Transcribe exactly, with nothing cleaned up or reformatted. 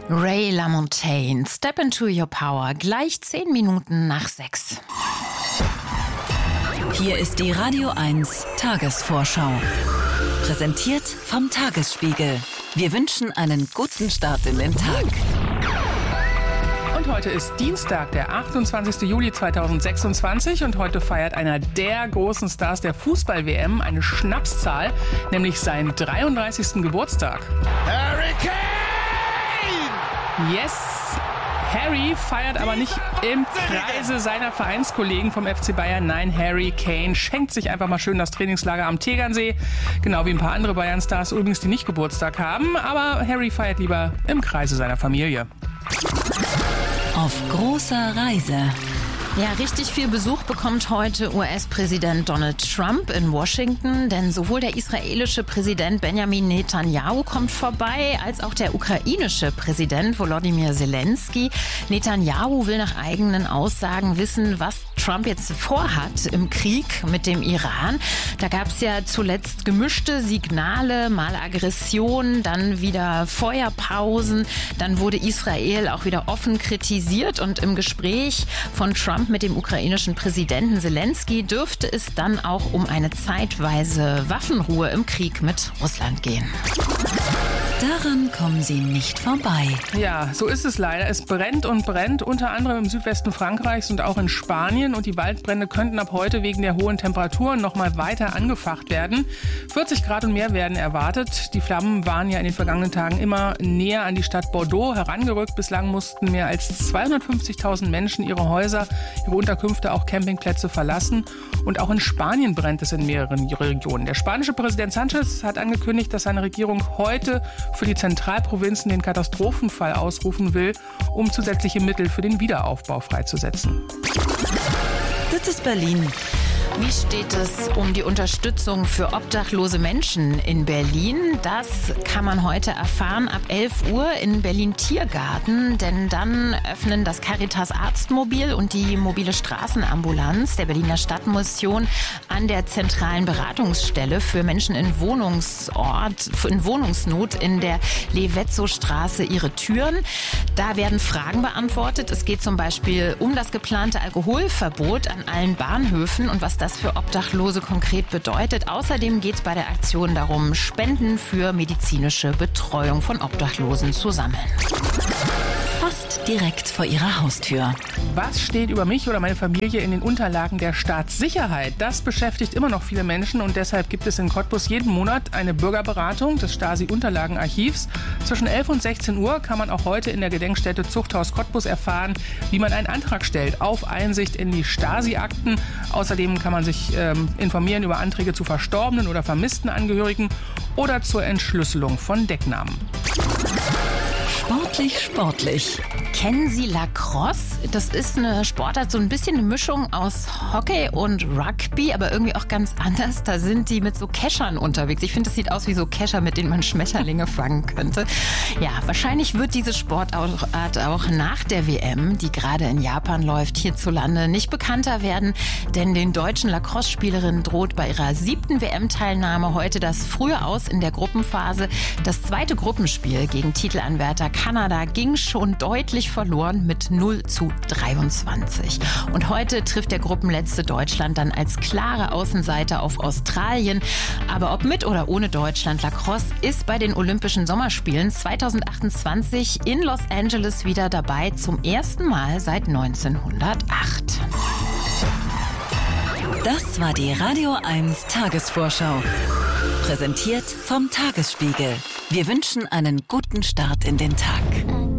Ray LaMontagne, Step into Your Power, gleich zehn Minuten nach sechs. Hier ist die Radio eins Tagesvorschau. Präsentiert vom Tagesspiegel. Wir wünschen einen guten Start in den Tag. Und heute ist Dienstag, der achtundzwanzigster Juli zweitausendsechsundzwanzig, und heute feiert einer der großen Stars der Fußball-W M eine Schnapszahl, nämlich seinen dreiunddreißigsten Geburtstag. Harry Kane! Yes! Harry feiert aber nicht im Kreise seiner Vereinskollegen vom F C Bayern. Nein, Harry Kane schenkt sich einfach mal schön das Trainingslager am Tegernsee. Genau wie ein paar andere Bayern-Stars übrigens, die nicht Geburtstag haben. Aber Harry feiert lieber im Kreise seiner Familie. Auf großer Reise. Ja, richtig viel Besuch bekommt heute U S-Präsident Donald Trump in Washington, denn sowohl der israelische Präsident Benjamin Netanyahu kommt vorbei, als auch der ukrainische Präsident Volodymyr Zelensky. Netanyahu will nach eigenen Aussagen wissen, was Trump jetzt vorhat im Krieg mit dem Iran. Da gab es ja zuletzt gemischte Signale, mal Aggression, dann wieder Feuerpausen, dann wurde Israel auch wieder offen kritisiert, und im Gespräch von Trump mit dem ukrainischen Präsidenten Zelensky dürfte es dann auch um eine zeitweise Waffenruhe im Krieg mit Russland gehen. Daran kommen sie nicht vorbei. Ja, so ist es leider. Es brennt und brennt, unter anderem im Südwesten Frankreichs und auch in Spanien. Und die Waldbrände könnten ab heute wegen der hohen Temperaturen noch mal weiter angefacht werden. vierzig Grad und mehr werden erwartet. Die Flammen waren ja in den vergangenen Tagen immer näher an die Stadt Bordeaux herangerückt. Bislang mussten mehr als zweihundertfünfzigtausend Menschen ihre Häuser, ihre Unterkünfte, auch Campingplätze verlassen. Und auch in Spanien brennt es in mehreren Regionen. Der spanische Präsident Sanchez hat angekündigt, dass seine Regierung heute für die Zentralprovinzen den Katastrophenfall ausrufen will, um zusätzliche Mittel für den Wiederaufbau freizusetzen. Das ist Berlin. Wie steht es um die Unterstützung für obdachlose Menschen in Berlin? Das kann man heute erfahren ab elf Uhr in Berlin-Tiergarten, denn dann öffnen das Caritas Arztmobil und die mobile Straßenambulanz der Berliner Stadtmission an der zentralen Beratungsstelle für Menschen in Wohnungsort, in Wohnungsnot in der Levetzow-Straße ihre Türen. Da werden Fragen beantwortet. Es geht zum Beispiel um das geplante Alkoholverbot an allen Bahnhöfen und was das für Obdachlose konkret bedeutet. Außerdem geht es bei der Aktion darum, Spenden für medizinische Betreuung von Obdachlosen zu sammeln. Fast direkt vor ihrer Haustür. Was steht über mich oder meine Familie in den Unterlagen der Staatssicherheit? Das beschäftigt immer noch viele Menschen, und deshalb gibt es in Cottbus jeden Monat eine Bürgerberatung des Stasi-Unterlagenarchivs. Zwischen elf und sechzehn Uhr kann man auch heute in der Gedenkstätte Zuchthaus Cottbus erfahren, wie man einen Antrag stellt auf Einsicht in die Stasi-Akten. Außerdem kann man sich ähm, informieren über Anträge zu verstorbenen oder vermissten Angehörigen oder zur Entschlüsselung von Decknamen. Sportlich, sportlich. Kennen Sie Lacrosse? Das ist eine Sportart, so ein bisschen eine Mischung aus Hockey und Rugby, aber irgendwie auch ganz anders. Da sind die mit so Keschern unterwegs. Ich finde, das sieht aus wie so Kescher, mit denen man Schmetterlinge fangen könnte. Ja, wahrscheinlich wird diese Sportart auch nach der W M, die gerade in Japan läuft, hierzulande nicht bekannter werden. Denn den deutschen Lacrosse-Spielerinnen droht bei ihrer siebten W M-Teilnahme heute das frühe Aus in der Gruppenphase. Das zweite Gruppenspiel gegen Titelanwärter Kanada ging schon deutlich verloren mit null zu dreiundzwanzig. Und heute trifft der Gruppenletzte Deutschland dann als klare Außenseiter auf Australien. Aber ob mit oder ohne Deutschland, Lacrosse ist bei den Olympischen Sommerspielen zweitausendachtundzwanzig in Los Angeles wieder dabei, zum ersten Mal seit neunzehnhundertacht. Das war die Radio eins Tagesvorschau. Präsentiert vom Tagesspiegel. Wir wünschen einen guten Start in den Tag.